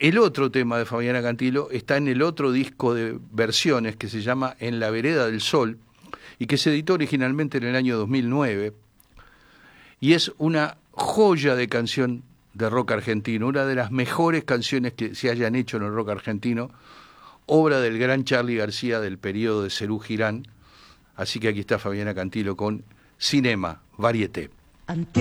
El otro tema de Fabiana Cantilo está en el otro disco de versiones que se llama En la vereda del sol y que se editó originalmente en el año 2009 y es una joya de canción de rock argentino, una de las mejores canciones que se hayan hecho en el rock argentino, obra del gran Charly García del periodo de Serú Girán. Así que aquí está Fabiana Cantilo con Cinema, Varieté.